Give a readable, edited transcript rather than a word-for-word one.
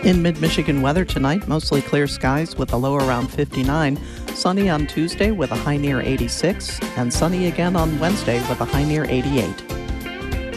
In mid-Michigan weather tonight, mostly clear skies with a low around 59, sunny on Tuesday with a high near 86, and sunny again on Wednesday with a high near 88.